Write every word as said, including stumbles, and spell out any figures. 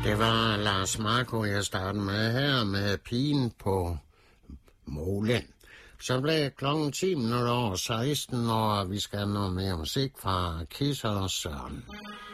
Det var Lars Marco, jeg startede med her med Pigen på Molen. Så blev klokken ti minutter over seksten, og vi skal have noget mere musik fra Kiss og Søren.